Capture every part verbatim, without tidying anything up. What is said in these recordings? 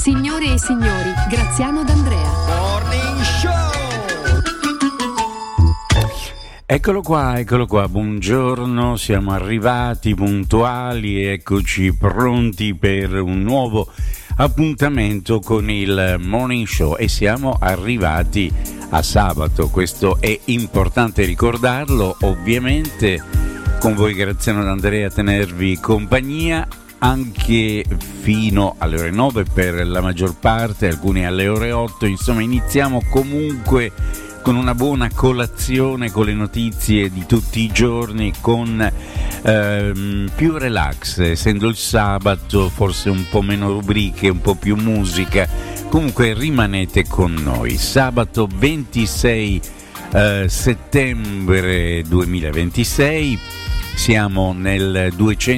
Signore e signori, Graziano D'Andrea. Morning Show. Eccolo qua, eccolo qua, buongiorno, siamo arrivati puntuali, eccoci pronti per un nuovo appuntamento con il Morning Show e siamo arrivati a sabato, questo è importante ricordarlo, ovviamente con voi Graziano D'Andrea a tenervi compagnia anche fino alle ore nove per la maggior parte, alcuni alle ore otto, insomma iniziamo comunque con una buona colazione con le notizie di tutti i giorni, con ehm, più relax, essendo il sabato, forse un po' meno rubriche, un po' più musica, comunque rimanete con noi. Sabato ventisei eh, settembre duemilaventisei, siamo nel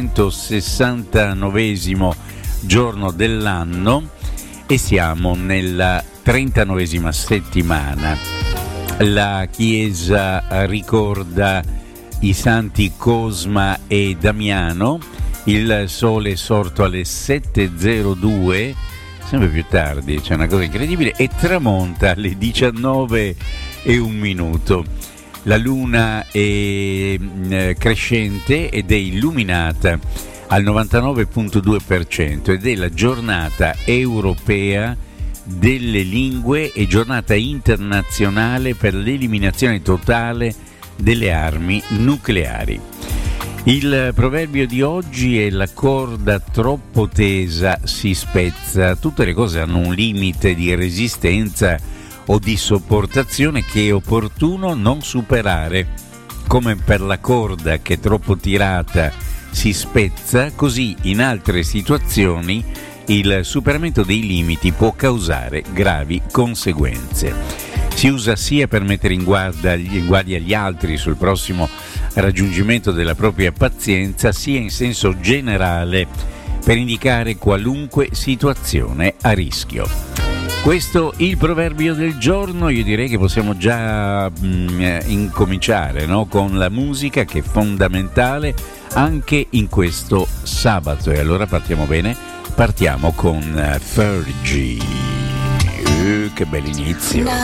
duecentosessantanovesimo giorno dell'anno e siamo nella trentanovesima settimana. La Chiesa ricorda i santi Cosma e Damiano, il sole è sorto alle sette e zero due, sempre più tardi, c'è una cosa incredibile, e tramonta alle diciannove e un minuto. La luna è eh, crescente ed è illuminata al novantanove virgola due per cento ed è la giornata europea delle lingue e giornata internazionale per l'eliminazione totale delle armi nucleari. Il proverbio di oggi è: la corda troppo tesa si spezza. Tutte le cose hanno un limite di resistenza o di sopportazione che è opportuno non superare. Come per la corda che troppo tirata si spezza, così in altre situazioni il superamento dei limiti può causare gravi conseguenze. Si usa sia per mettere in guardia, in guardia gli altri sul prossimo raggiungimento della propria pazienza, sia in senso generale per indicare qualunque situazione a rischio. Questo il proverbio del giorno. Io direi che possiamo già mh, incominciare, no? Con la musica, che è fondamentale anche in questo sabato. E allora partiamo bene, partiamo con Fergie. Uh, che bell'inizio.